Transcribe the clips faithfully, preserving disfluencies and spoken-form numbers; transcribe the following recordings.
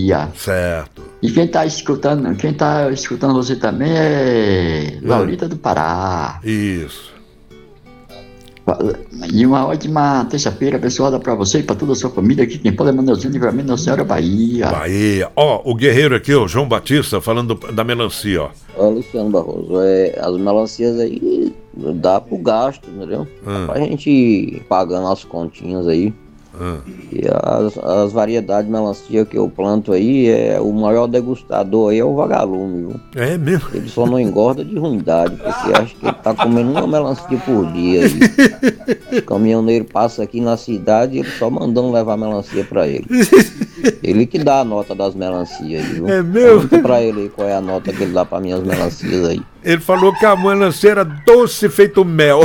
Bahia. Certo. E quem tá escutando, quem tá escutando você também é Laurita do Pará. Isso. E uma ótima terça-feira abençoada pra você e pra toda a sua família aqui. Quem pode mandar o seu livramento da Senhora Bahia. Bahia. Ó, o guerreiro aqui, o João Batista, falando da melancia, ó. Ó, Luciano Barroso, é, as melancias aí dá pro gasto, entendeu? Hum. Pra gente ir pagando as continhas aí. Hum. E as, as variedades de melancia que eu planto aí, é, o maior degustador aí é o vagalume, viu? É mesmo? Ele só não engorda de ruindade, porque acho que ele tá comendo uma melancia por dia aí. O caminhoneiro passa aqui na cidade e ele só mandando levar melancia pra ele. Ele que dá a nota das melancias aí, viu? É mesmo? Pergunta pra ele aí qual é a nota que ele dá pra minhas melancias aí. Ele falou que a melancia era doce feito mel.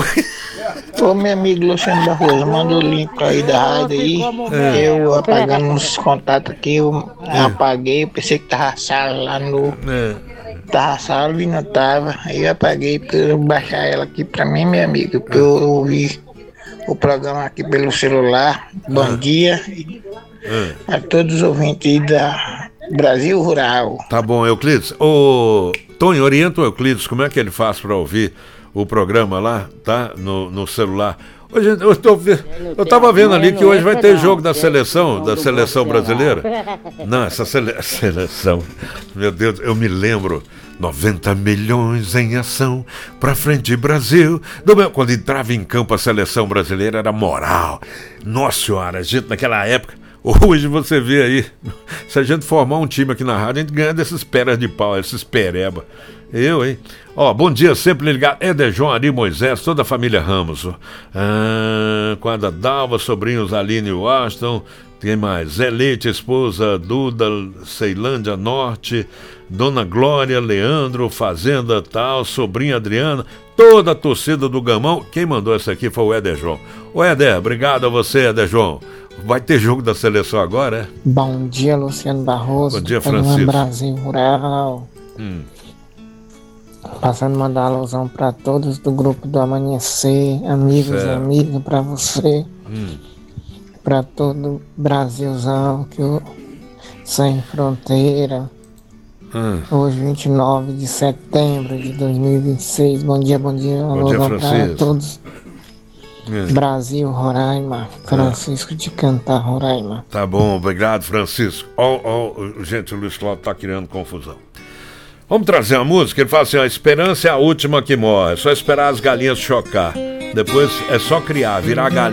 Ô, meu amigo Luciano Barroso, manda o link aí da rádio aí. É. Eu apagando uns contatos aqui, eu é. apaguei, eu pensei que tava salvo lá no. É. Tava salvo e não tava. Aí eu apaguei pra eu baixar ela aqui pra mim, meu amigo, pra eu ouvir o programa aqui pelo celular. Bom é. dia é. a todos os ouvintes aí da Brasil Rural. Tá bom, Euclides. Ô, Tonho, orienta o Euclides, como é que ele faz pra ouvir o programa lá, tá? No, no celular. Hoje eu, tô, eu tava vendo ali que hoje vai ter jogo da seleção, da seleção brasileira. Não, essa sele, seleção, meu Deus, eu me lembro, noventa milhões em ação, pra frente Brasil. Quando entrava em campo a seleção brasileira era moral. Nossa senhora, a gente naquela época, hoje você vê aí, se a gente formar um time aqui na rádio, a gente ganha desses peras de pau, esses pereba. Eu, hein? Ó, bom dia, sempre ligado. Éder João, Ari Moisés, toda a família Ramos. Ah, Quadra Dalva, sobrinhos Aline Washington. Quem mais? Zelete, esposa Duda, Ceilândia Norte. Dona Glória, Leandro, Fazenda Tal, sobrinha Adriana. Toda a torcida do Gamão. Quem mandou essa aqui foi o Éder João. Ô, Éder, obrigado a você, Éder João. Vai ter jogo da seleção agora, é? Bom dia, Luciano Barroso. Bom dia, Francisco. Brasil Rural. Hum. Passando a mandar alusão para todos do grupo do Amanhecer, amigos certo. e amigas, para você, hum. para todo o Brasilzão, que o Sem Fronteira. Hum. Hoje, vinte e nove de setembro de dois mil e vinte e seis. Bom dia, bom dia. Bom dia, para todos. Hum. Brasil, Roraima. Francisco ah. de Cantar, Roraima. Tá bom, obrigado, Francisco. Ó, oh, oh, gente, o Luiz Cláudio tá criando confusão. Vamos trazer a música? Ele fala assim, a esperança é a última que morre. É só esperar as galinhas chocar. Depois é só criar, virar galinha.